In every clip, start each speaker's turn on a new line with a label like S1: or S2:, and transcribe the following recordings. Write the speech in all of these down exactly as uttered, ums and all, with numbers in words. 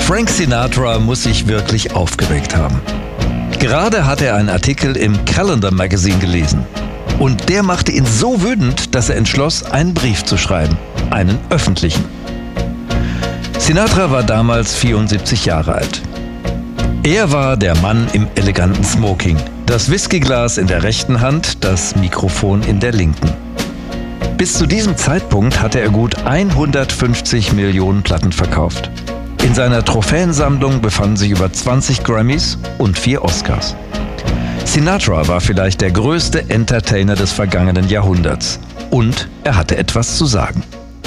S1: Frank Sinatra muss sich wirklich aufgeregt haben. Gerade hat er einen Artikel im Calendar Magazine gelesen. Und der machte ihn so wütend, dass er entschloss, einen Brief zu schreiben. Einen öffentlichen. Sinatra war damals vierundsiebzig Jahre alt. Er war der Mann im eleganten Smoking. Das Whiskyglas in der rechten Hand, das Mikrofon in der linken. Bis zu diesem Zeitpunkt hatte er gut hundertfünfzig Millionen Platten verkauft. In seiner Trophäensammlung befanden sich über zwanzig Grammys und vier Oscars. Sinatra war vielleicht der größte Entertainer des vergangenen Jahrhunderts. Und er hatte etwas zu sagen.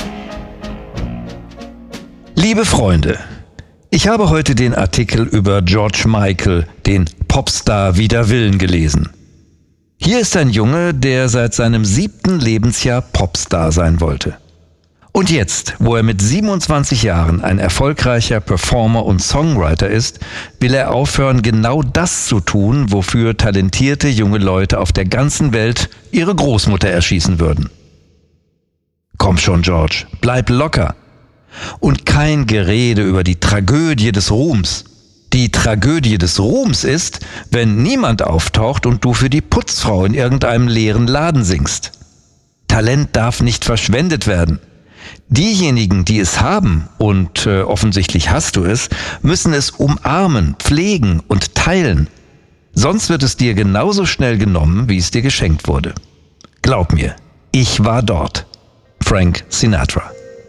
S1: Liebe Freunde, ich habe heute den Artikel über George Michael, den Popstar wider Willen, gelesen. Hier ist ein Junge, der seit seinem siebten Lebensjahr Popstar sein wollte. Und jetzt, wo er mit siebenundzwanzig Jahren ein erfolgreicher Performer und Songwriter ist, will er aufhören, genau das zu tun, wofür talentierte junge Leute auf der ganzen Welt ihre Großmutter erschießen würden. Komm schon, George, bleib locker. Und kein Gerede über die Tragödie des Ruhms. Die Tragödie des Ruhms ist, wenn niemand auftaucht und du für die Putzfrau in irgendeinem leeren Laden singst. Talent darf nicht verschwendet werden. Diejenigen, die es haben, und äh, offensichtlich hast du es, müssen es umarmen, pflegen und teilen. Sonst wird es dir genauso schnell genommen, wie es dir geschenkt wurde. Glaub mir, ich war dort. Frank Sinatra.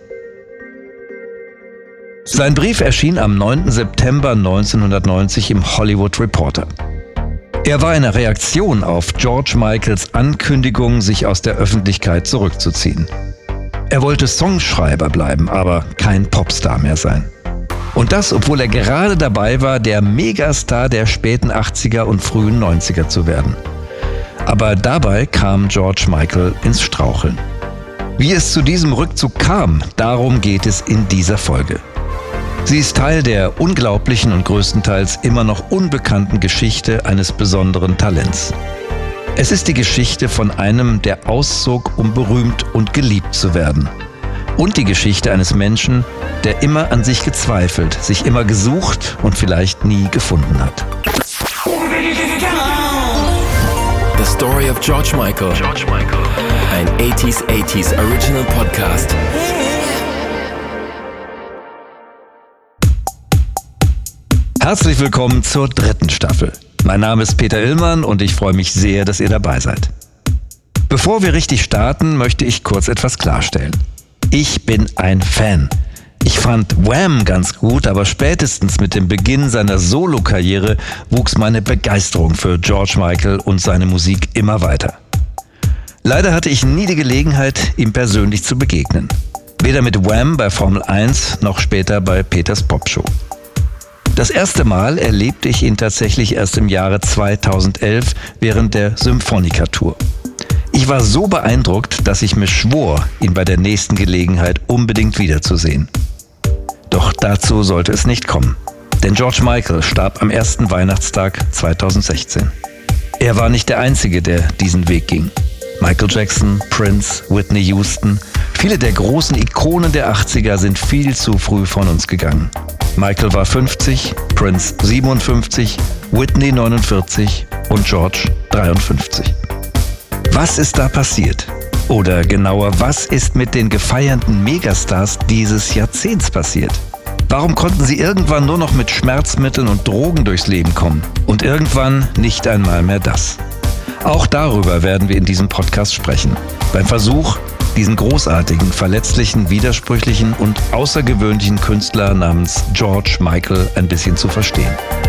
S1: Sein Brief erschien am neunten September neunzehnhundertneunzig im Hollywood Reporter. Er war eine Reaktion auf George Michaels Ankündigung, sich aus der Öffentlichkeit zurückzuziehen. Er wollte Songschreiber bleiben, aber kein Popstar mehr sein. Und das, obwohl er gerade dabei war, der Megastar der späten achtziger und frühen neunziger zu werden. Aber dabei kam George Michael ins Straucheln. Wie es zu diesem Rückzug kam, darum geht es in dieser Folge. Sie ist Teil der unglaublichen und größtenteils immer noch unbekannten Geschichte eines besonderen Talents. Es ist die Geschichte von einem, der auszog, um berühmt und geliebt zu werden. Und die Geschichte eines Menschen, der immer an sich gezweifelt, sich immer gesucht und vielleicht nie gefunden hat.
S2: The Story of George Michael. George Michael. Ein achtziger achtziger Original Podcast.
S1: Herzlich willkommen zur dritten Staffel. Mein Name ist Peter Illmann und ich freue mich sehr, dass ihr dabei seid. Bevor wir richtig starten, möchte ich kurz etwas klarstellen. Ich bin ein Fan. Ich fand Wham ganz gut, aber spätestens mit dem Beginn seiner Solokarriere wuchs meine Begeisterung für George Michael und seine Musik immer weiter. Leider hatte ich nie die Gelegenheit, ihm persönlich zu begegnen. Weder mit Wham bei Formel eins noch später bei Peters Popshow. Das erste Mal erlebte ich ihn tatsächlich erst im Jahre zweitausendelf während der Symphonica-Tour. Ich war so beeindruckt, dass ich mir schwor, ihn bei der nächsten Gelegenheit unbedingt wiederzusehen. Doch dazu sollte es nicht kommen. Denn George Michael starb am ersten Weihnachtstag zweitausendsechzehn. Er war nicht der Einzige, der diesen Weg ging. Michael Jackson, Prince, Whitney Houston, viele der großen Ikonen der achtziger sind viel zu früh von uns gegangen. Michael war fünfzig, Prince siebenundfünfzig, Whitney neunundvierzig und George dreiundfünfzig. Was ist da passiert? Oder genauer, was ist mit den gefeierten Megastars dieses Jahrzehnts passiert? Warum konnten sie irgendwann nur noch mit Schmerzmitteln und Drogen durchs Leben kommen? Und irgendwann nicht einmal mehr das. Auch darüber werden wir in diesem Podcast sprechen. Beim Versuch, diesen großartigen, verletzlichen, widersprüchlichen und außergewöhnlichen Künstler namens George Michael ein bisschen zu verstehen.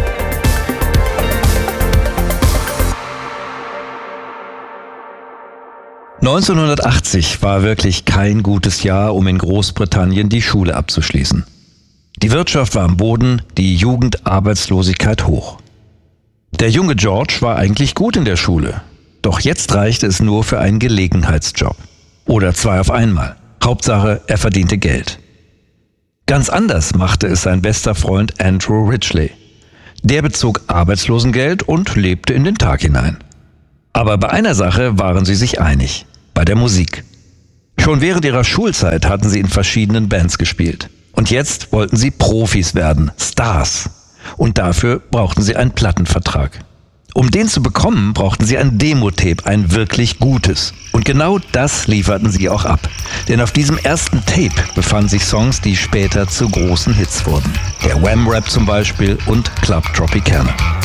S1: neunzehnhundertachtzig war wirklich kein gutes Jahr, um in Großbritannien die Schule abzuschließen. Die Wirtschaft war am Boden, die Jugendarbeitslosigkeit hoch. Der junge George war eigentlich gut in der Schule, doch jetzt reichte es nur für einen Gelegenheitsjob. Oder zwei auf einmal. Hauptsache, er verdiente Geld. Ganz anders machte es sein bester Freund Andrew Ridgeley. Der bezog Arbeitslosengeld und lebte in den Tag hinein. Aber bei einer Sache waren sie sich einig. Bei der Musik. Schon während ihrer Schulzeit hatten sie in verschiedenen Bands gespielt. Und jetzt wollten sie Profis werden, Stars. Und dafür brauchten sie einen Plattenvertrag. Um den zu bekommen, brauchten sie ein Demo-Tape, ein wirklich gutes. Und genau das lieferten sie auch ab. Denn auf diesem ersten Tape befanden sich Songs, die später zu großen Hits wurden. Der Wham-Rap zum Beispiel und Club Tropicana.